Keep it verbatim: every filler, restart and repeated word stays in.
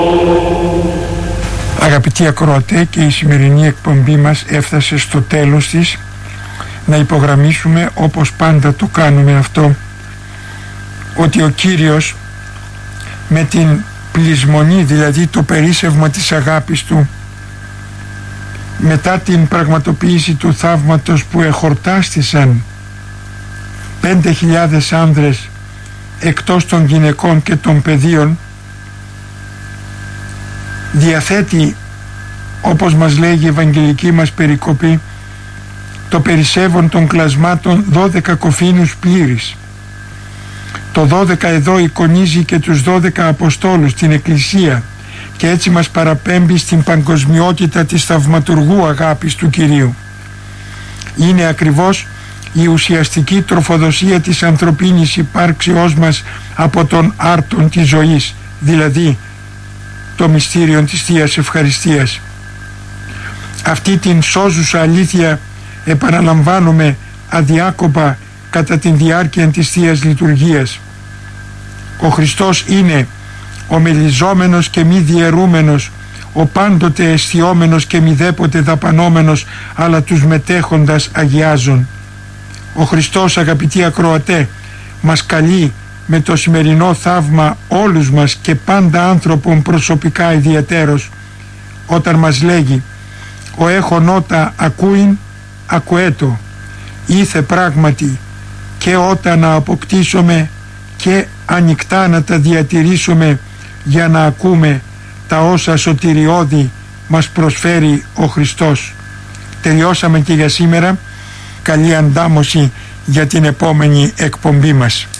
Αγαπητοί ακροατέ, και η σημερινή εκπομπή μας έφτασε στο τέλος της. Να υπογραμμίσουμε, όπως πάντα το κάνουμε αυτό, ότι ο Κύριος με την πλεισμονή, δηλαδή το περίσσευμα της αγάπης Του, μετά την πραγματοποίηση του θαύματος που εχορτάστησαν πέντε χιλιάδες άνδρες εκτός των γυναικών και των παιδίων, διαθέτει, όπως μας λέγει η Ευαγγελική μας περικοπή, το περισσεύον των κλασμάτων δώδεκα κοφίνους πλήρης. Το δώδεκα εδώ εικονίζει και τους δώδεκα Αποστόλους, την Εκκλησία, και έτσι μας παραπέμπει στην παγκοσμιότητα της θαυματουργού αγάπης του Κυρίου. Είναι ακριβώς η ουσιαστική τροφοδοσία της ανθρωπίνης υπάρξεώς μας από τον άρτον της ζωής, δηλαδή το μυστήριο της Θείας Ευχαριστίας. Αυτή την σώζουσα αλήθεια επαναλαμβάνουμε αδιάκοπα κατά την διάρκεια της Θείας Λειτουργίας. Ο Χριστός είναι ο μελιζόμενος και μη διαιρούμενος, ο πάντοτε αισθιόμενος και μηδέποτε δαπανόμενος, αλλά τους μετέχοντας αγιάζων. Ο Χριστός, αγαπητοί ακροατέ, μας καλεί με το σημερινό θαύμα όλους μας και πάντα άνθρωπον προσωπικά ιδιαιτέρως, όταν μας λέγει «Ο έχων ότα ακούειν, ακουέτο, ήθε πράγματι και όταν να αποκτήσουμε και ανοιχτά να τα διατηρήσουμε για να ακούμε τα όσα σωτηριώδη μας προσφέρει ο Χριστός». Τελειώσαμε και για σήμερα. Καλή αντάμωση για την επόμενη εκπομπή μας.